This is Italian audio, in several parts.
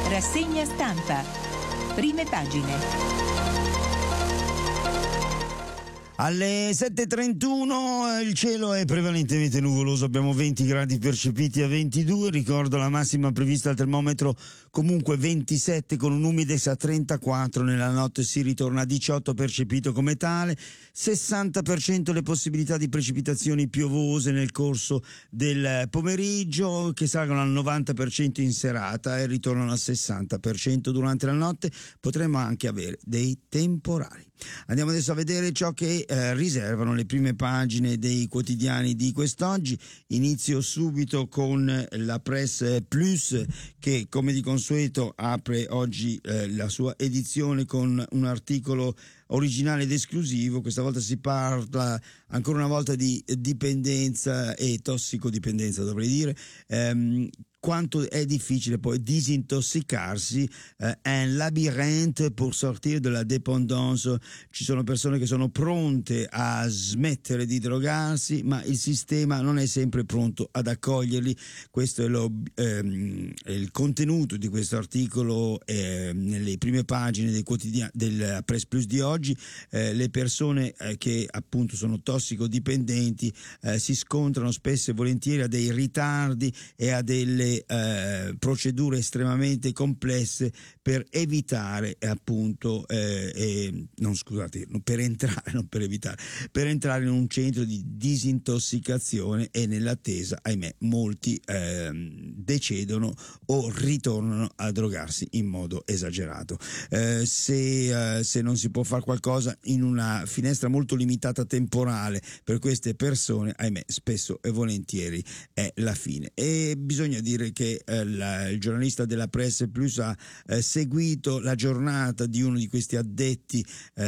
Rassegna stampa. Prime pagine. Alle 7.31 il cielo è prevalentemente nuvoloso, abbiamo 20 gradi percepiti a 22, ricordo la massima prevista al termometro comunque 27 con un humidex a 34, nella notte si ritorna a 18 percepito come tale, 60% le possibilità di precipitazioni piovose nel corso del pomeriggio che salgono al 90% in serata e ritornano al 60% durante la notte, potremmo anche avere dei temporali. Andiamo adesso a vedere ciò che riservano le prime pagine dei quotidiani di quest'oggi. Inizio subito con la Presse Plus che come di consueto apre oggi la sua edizione con un articolo originale ed esclusivo. Questa volta si parla ancora una volta di dipendenza e tossicodipendenza, dovrei dire. Quanto è difficile poi disintossicarsi, un labyrinthe pour sortir de la dépendance. Ci sono persone che sono pronte a smettere di drogarsi, ma il sistema non è sempre pronto ad accoglierli. Questo è il contenuto di questo articolo nelle prime pagine dei quotidiani del Press Plus di oggi. Le persone che appunto sono tossicodipendenti si scontrano spesso e volentieri a dei ritardi e a delle procedure estremamente complesse per evitare appunto per entrare in un centro di disintossicazione e nell'attesa, ahimè, molti decedono o ritornano a drogarsi in modo esagerato. Se non si può fare qualcosa in una finestra molto limitata temporale per queste persone, ahimè, spesso e volentieri è la fine. E bisogna dire che il giornalista della Presse Plus ha seguito la giornata di uno di questi addetti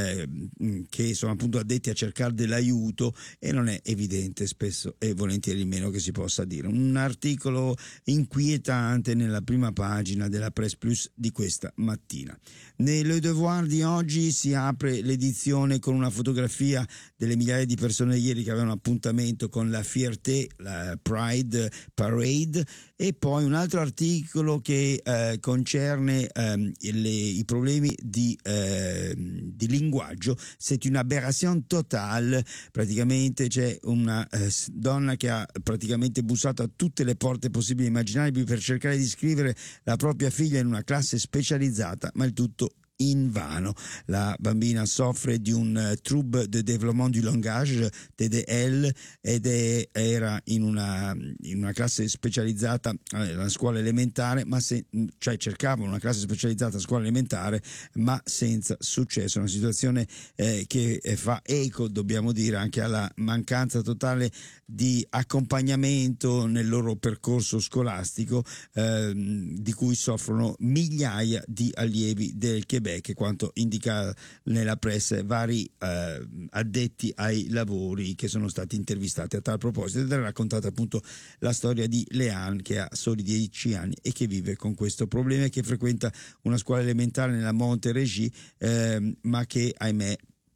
che sono appunto addetti a cercare dell'aiuto e non è evidente spesso e volentieri meno che si possa dire. Un articolo inquietante nella prima pagina della Presse Plus di questa mattina. Nel Devoir di oggi si apre l'edizione con una fotografia delle migliaia di persone ieri che avevano appuntamento con la Fierté, la Pride Parade, e poi un altro articolo che concerne i problemi di linguaggio. C'est une aberration totale. Praticamente c'è una donna che ha praticamente bussato a tutte le porte possibili e immaginabili per cercare di iscrivere la propria figlia in una classe specializzata, ma il tutto invano. La bambina soffre di un trouble de développement du langage, TDL, ed era in una classe specializzata alla scuola elementare, cioè cercava una classe specializzata a scuola elementare, ma senza successo. Una situazione che fa eco, dobbiamo dire, anche alla mancanza totale di accompagnamento nel loro percorso scolastico, di cui soffrono migliaia di allievi del Quebec, che quanto indica nella pressa vari addetti ai lavori che sono stati intervistati a tal proposito, ed è raccontata appunto la storia di Leanne, che ha soli 10 anni e che vive con questo problema e che frequenta una scuola elementare nella Montérégie, ma che ahimè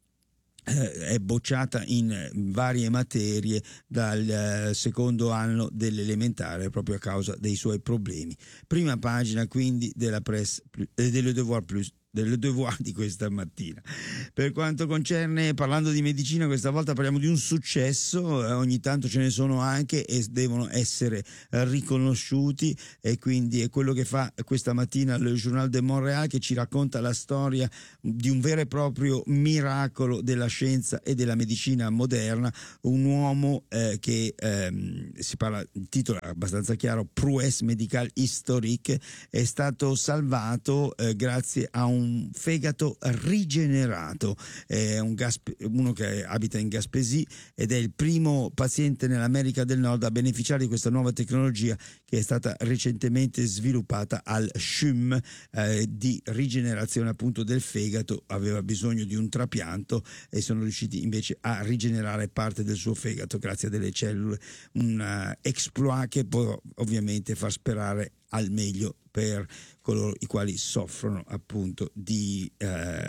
è bocciata in varie materie dal secondo anno dell'elementare proprio a causa dei suoi problemi. Prima pagina quindi della Presse dello Devoir Plus, del Devoir di questa mattina. Per quanto concerne, parlando di medicina, questa volta parliamo di un successo, ogni tanto ce ne sono anche e devono essere riconosciuti, e quindi è quello che fa questa mattina le Journal de Montréal, che ci racconta la storia di un vero e proprio miracolo della scienza e della medicina moderna, un uomo che si parla, il titolo è abbastanza chiaro, Prouesse médicale historique, è stato salvato grazie a un fegato rigenerato. È uno che abita in Gaspésie ed è il primo paziente nell'America del Nord a beneficiare di questa nuova tecnologia che è stata recentemente sviluppata al CHUM, di rigenerazione appunto del fegato. Aveva bisogno di un trapianto e sono riusciti invece a rigenerare parte del suo fegato grazie a delle cellule, un exploit che può ovviamente far sperare al meglio per coloro i quali soffrono appunto di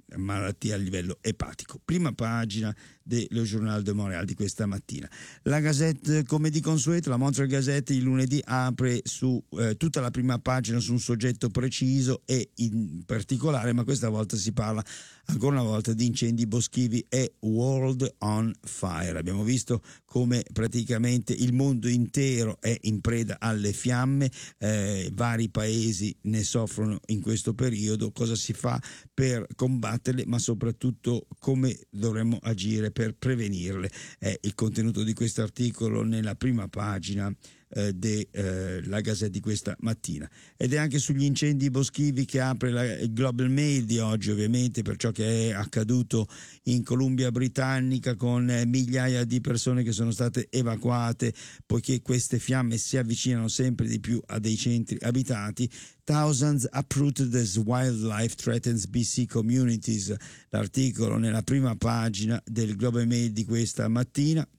malattia a livello epatico. Prima pagina dello Journal de Montréal di questa mattina. La Gazette, come di consueto, la Montreal Gazette il lunedì apre su tutta la prima pagina su un soggetto preciso e in particolare, ma questa volta si parla ancora una volta di incendi boschivi e World on Fire. Abbiamo visto come praticamente il mondo intero è in preda alle fiamme, vari paesi ne soffrono in questo periodo, cosa si fa per combatterle, ma soprattutto come dovremmo agire per prevenirle. È il contenuto di questo articolo nella prima pagina della Gazzetta di questa mattina, ed è anche sugli incendi boschivi che apre il Global Mail di oggi, ovviamente per ciò che è accaduto in Columbia Britannica, con migliaia di persone che sono state evacuate poiché queste fiamme si avvicinano sempre di più a dei centri abitati. Thousands uprooted as wildlife threatens BC communities, l'articolo nella prima pagina del Global Mail di questa mattina.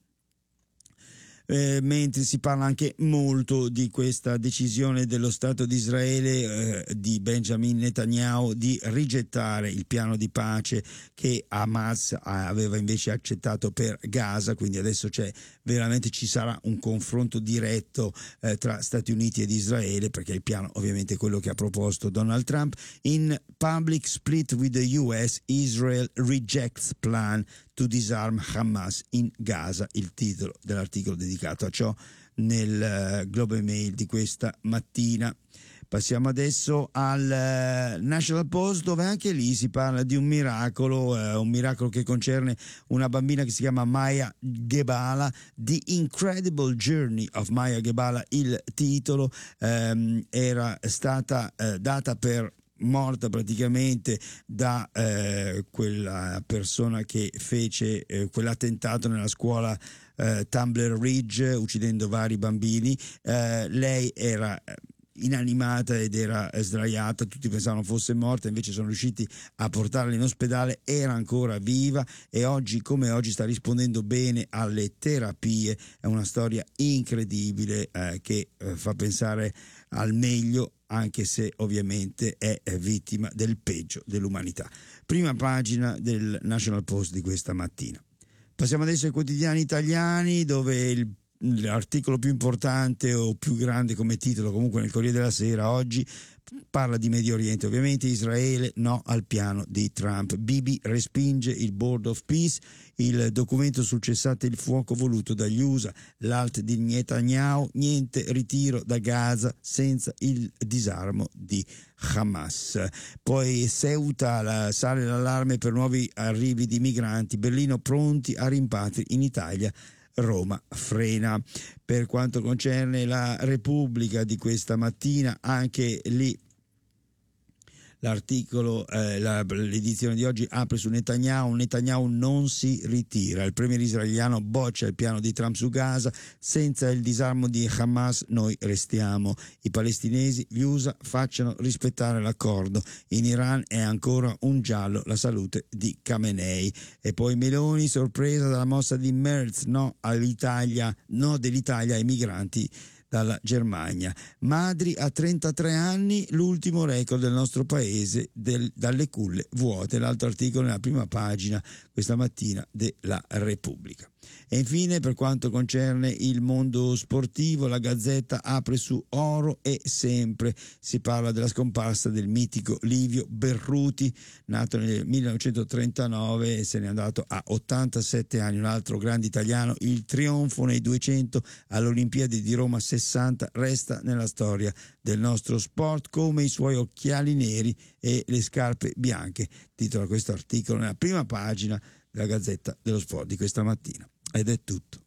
Mentre si parla anche molto di questa decisione dello Stato di Israele, di Benjamin Netanyahu, di rigettare il piano di pace che Hamas aveva invece accettato per Gaza, quindi adesso ci sarà un confronto diretto tra Stati Uniti ed Israele, perché il piano ovviamente è quello che ha proposto Donald Trump. In public split with the US, Israel rejects plan to disarm Hamas in Gaza, il titolo dell'articolo dedicato a ciò nel Global Mail di questa mattina. Passiamo adesso al National Post, dove anche lì si parla di un miracolo che concerne una bambina che si chiama Maya Gebala, The Incredible Journey of Maya Gebala. Il titolo era stata data per morta praticamente da quella persona che fece quell'attentato nella scuola Tumbler Ridge, uccidendo vari bambini. Lei era inanimata ed era sdraiata, tutti pensavano fosse morta, invece sono riusciti a portarla in ospedale, era ancora viva e oggi come oggi sta rispondendo bene alle terapie. È una storia incredibile che fa pensare al meglio, anche se ovviamente è vittima del peggio dell'umanità. Prima pagina del National Post di questa mattina. Passiamo adesso ai quotidiani italiani, dove l'articolo più importante o più grande come titolo, comunque nel Corriere della Sera oggi, parla di Medio Oriente. Ovviamente Israele no al piano di Trump. Bibi respinge il Board of Peace, il documento sul cessate il fuoco voluto dagli USA. L'alt di Netanyahu, niente ritiro da Gaza senza il disarmo di Hamas. Poi Ceuta, sale l'allarme per nuovi arrivi di migranti. Berlino pronti a rimpatri in Italia. Roma frena. Per quanto concerne la Repubblica di questa mattina, anche lì l'articolo, l'edizione di oggi apre su Netanyahu. Netanyahu non si ritira, il premier israeliano boccia il piano di Trump su Gaza, senza il disarmo di Hamas noi restiamo, i palestinesi, gli USA facciano rispettare l'accordo, in Iran è ancora un giallo la salute di Khamenei. E poi Meloni sorpresa dalla mossa di Merz, no dell'Italia ai migranti dalla Germania. Madri a 33 anni, l'ultimo record del nostro paese dalle culle vuote. L'altro articolo nella prima pagina questa mattina della Repubblica. E infine, per quanto concerne il mondo sportivo, la Gazzetta apre su Oro e sempre. Si parla della scomparsa del mitico Livio Berruti, nato nel 1939 e se n'è andato a 87 anni, un altro grande italiano. Il trionfo nei 200 alle Olimpiadi di Roma 60 resta nella storia del nostro sport, come i suoi occhiali neri e le scarpe bianche, titola questo articolo nella prima pagina della Gazzetta dello Sport di questa mattina. Ed è tutto.